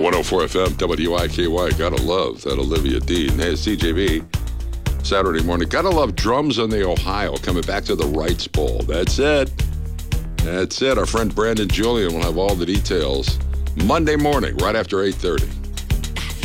104 FM, WIKY. Gotta love that Olivia Dean. Hey, it's CJB. Saturday morning. Gotta love drums on the Ohio coming back to the Wrights Bowl. That's it. That's it. Our friend Brandon Julian will have all the details Monday morning, right after 8:30.